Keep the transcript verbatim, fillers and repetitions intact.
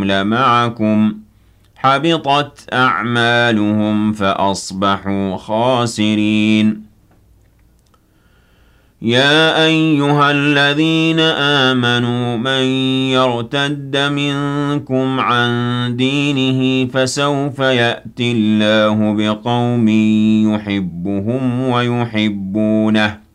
الحمل معكم حبطت أعمالهم فأصبحوا خاسرين. يا أيها الذين آمنوا من يرتد منكم عن دينه فسوف يأتي الله بقوم يحبهم ويحبونه